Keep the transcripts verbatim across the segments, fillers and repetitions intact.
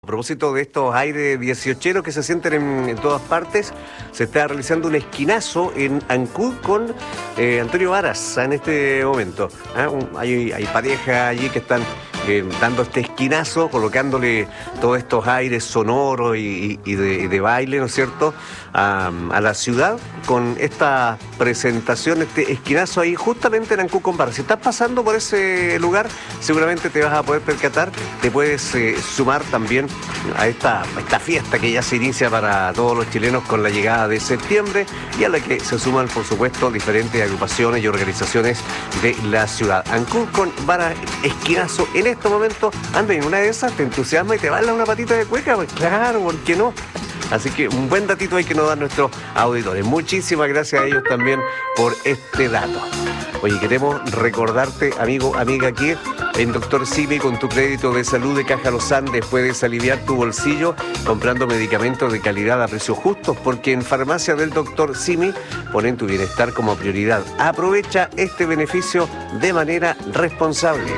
A propósito de estos aires dieciocheros que se sienten en, en todas partes, se está realizando un esquinazo en Ancud con eh, Antonio Varas en este momento. ¿Ah? Un, hay, hay parejas allí que están eh, dando este esquinazo, colocándole todos estos aires sonoros y, y, y, de, y de baile, ¿no es cierto?, a, a la ciudad con esta presentación, este esquinazo ahí justamente en Ancud con Varas. Si estás pasando por ese lugar, seguramente te vas a poder percatar, te puedes eh, sumar también a esta, a esta fiesta que ya se inicia para todos los chilenos con la llegada de septiembre y a la que se suman, por supuesto, diferentes agrupaciones y organizaciones de la ciudad. Ancud con Varas, esquinazo en este momento. Anda, en una de esas te entusiasma y te baila una patita de cueca, pues claro, ¿por qué no? Así que un buen datito hay que nos dan nuestros auditores. Muchísimas gracias a ellos también por este dato. Oye, queremos recordarte, amigo, amiga, que en Doctor Simi, con tu crédito de salud de Caja Los Andes, puedes aliviar tu bolsillo comprando medicamentos de calidad a precios justos, porque en Farmacia del Doctor Simi ponen tu bienestar como prioridad. Aprovecha este beneficio de manera responsable.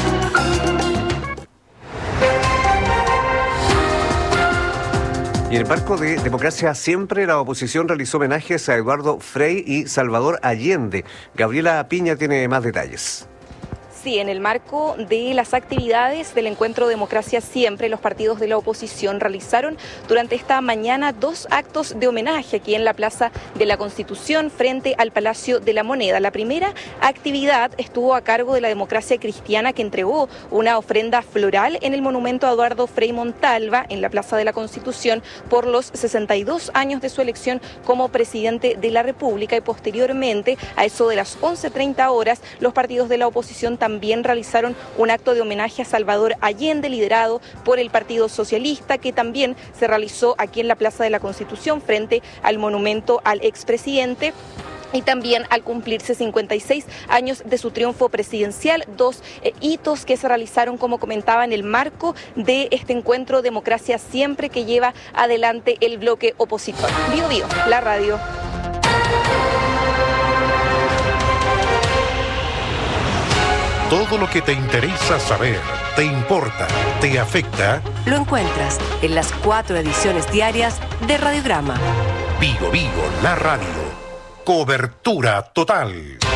Y en el marco de Democracia Siempre, la oposición realizó homenajes a Eduardo Frei y Salvador Allende. Gabriela Piña tiene más detalles. Sí, en el marco de las actividades del encuentro Democracia Siempre, los partidos de la oposición realizaron durante esta mañana dos actos de homenaje aquí en la Plaza de la Constitución frente al Palacio de la Moneda. La primera actividad estuvo a cargo de la Democracia Cristiana, que entregó una ofrenda floral en el monumento a Eduardo Frei Montalva en la Plaza de la Constitución por los sesenta y dos años de su elección como presidente de la República, y posteriormente, a eso de las once treinta horas, los partidos de la oposición también También realizaron un acto de homenaje a Salvador Allende, liderado por el Partido Socialista, que también se realizó aquí en la Plaza de la Constitución frente al monumento al expresidente. Y también al cumplirse cincuenta y seis años de su triunfo presidencial, dos eh, hitos que se realizaron, como comentaba, en el marco de este encuentro Democracia Siempre que lleva adelante el bloque opositor. Bio Bio, la radio. Todo lo que te interesa saber, te importa, te afecta, lo encuentras en las cuatro ediciones diarias de Radiograma. Vigo Vigo, la radio. Cobertura total.